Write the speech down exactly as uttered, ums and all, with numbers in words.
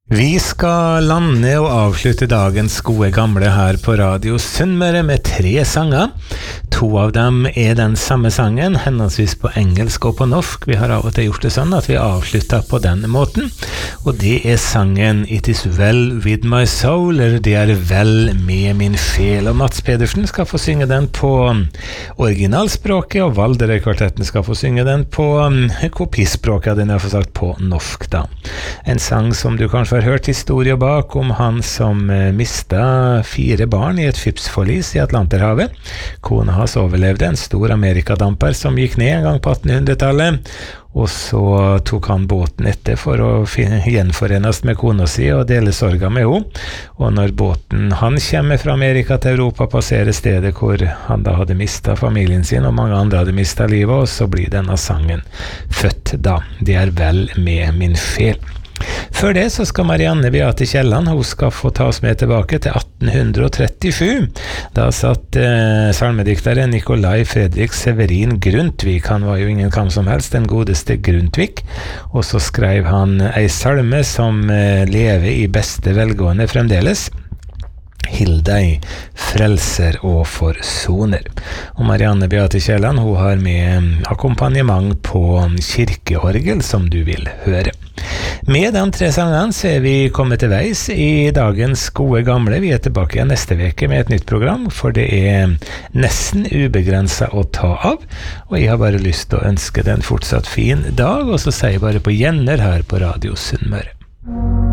Vi skal lande og avslutte dagens gode gamle her på Radio Sunnmøre med tre sanger. To av dem er den samme sangen, henholdsvis på engelsk og på norsk. Vi har av og til gjort det sånn at vi avslutter på den måten. Og det er sangen It is well with my soul, eller Det er vel med min sjel. Og Mats Pedersen skal få synge den på originalspråket, og Valderøy-kvartetten skal få synge den på kopispråket, den er for sagt på norsk da. En sang som du kanskje har hørt historier bak om han som eh, mistet fire barn i et skipsforlis i Atlanterhavet. Kona hans overlevde, en stor amerikadamper som gikk ned en gang på attenhundretallet, og så tok han båten etter for å gjenforenes med kona si og dele sorga med henne. Og når båten han kommer fra Amerika til Europa, passerer stedet hvor han da hadde mistet familien sin, og mange andre hadde mistet livet, og så blir denne sangen født da. Det er vel med min sjel. Før det så skal Marianne Beate Kjelland, hun skal få ta oss med tilbake til atten trettisju. Da satt eh, salmedikteren Nikolai Fredrik Severin Grundtvig, han var jo ingen kam som helst, den godeste Grundtvig, og så skrev han ei salme som eh, lever i beste velgående fremdeles. Hill deg, frelser og forsoner. Og Marianne Beate Kjelland, hun har med akkompagnement på kirkeorgel som du vil høre. Med de tre sangene så er vi kommet til veis i dagens gode gamle. Vi er tilbake igjen neste veke med et nytt program, for det er nesten ubegrenset å ta av. Og jeg har bare lyst til å ønske deg en fortsatt fin dag, og så sier jeg bare på gjenner her på Radio Sunnmøre.